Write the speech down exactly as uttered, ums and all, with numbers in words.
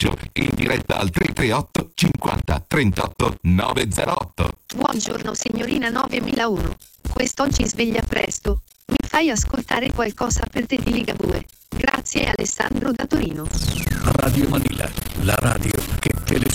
messaggio in diretta al tre tre otto cinquanta trentotto novecentotto. Buongiorno signorina novemilauno. Quest'oggi sveglia presto. Mi fai ascoltare qualcosa per te di Ligabue. Grazie Alessandro da Torino. Radio Manila, la radio che te le